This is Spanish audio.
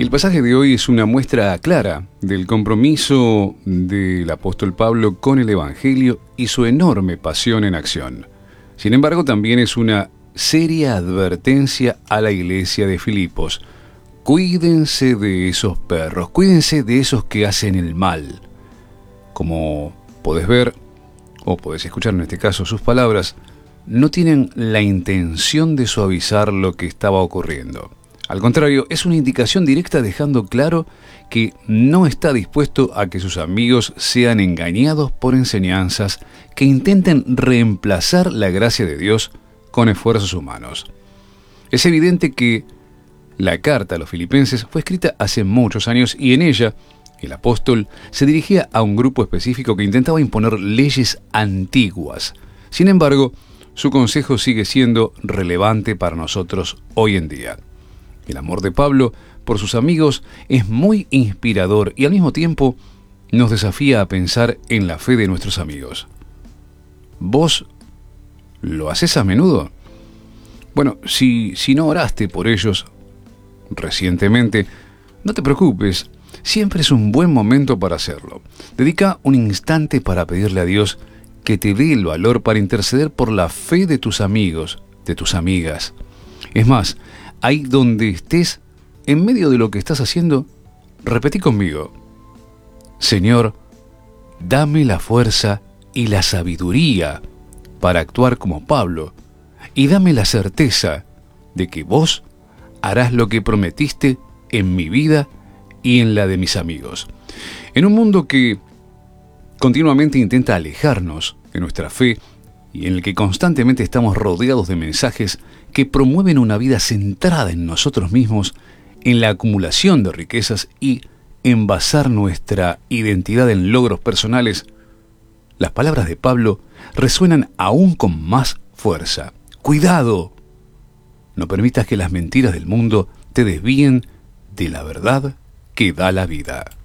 El pasaje de hoy es una muestra clara del compromiso del apóstol Pablo con el Evangelio y su enorme pasión en acción. Sin embargo, también es una seria advertencia a la iglesia de Filipos. Cuídense de esos perros, cuídense de esos que hacen el mal. Como podés ver, o podés escuchar en este caso sus palabras, no tienen la intención de suavizar lo que estaba ocurriendo. Al contrario, es una indicación directa dejando claro que no está dispuesto a que sus amigos sean engañados por enseñanzas que intenten reemplazar la gracia de Dios con esfuerzos humanos. Es evidente que la carta a los filipenses fue escrita hace muchos años y en ella el apóstol se dirigía a un grupo específico que intentaba imponer leyes antiguas. Sin embargo, su consejo sigue siendo relevante para nosotros hoy en día. El amor de Pablo por sus amigos es muy inspirador y al mismo tiempo nos desafía a pensar en la fe de nuestros amigos. ¿Vos lo haces a menudo? Bueno, si no oraste por ellos recientemente, no te preocupes, siempre es un buen momento para hacerlo. Dedica un instante para pedirle a Dios que te dé el valor para interceder por la fe de tus amigos, de tus amigas. Es más, ahí donde estés, en medio de lo que estás haciendo, repetí conmigo: Señor, dame la fuerza y la sabiduría para actuar como Pablo, y dame la certeza de que vos harás lo que prometiste en mi vida y en la de mis amigos. En un mundo que continuamente intenta alejarnos de nuestra fe y en el que constantemente estamos rodeados de mensajes que promueven una vida centrada en nosotros mismos, en la acumulación de riquezas y en basar nuestra identidad en logros personales, las palabras de Pablo resuenan aún con más fuerza. ¡Cuidado! No permitas que las mentiras del mundo te desvíen de la verdad que da la vida.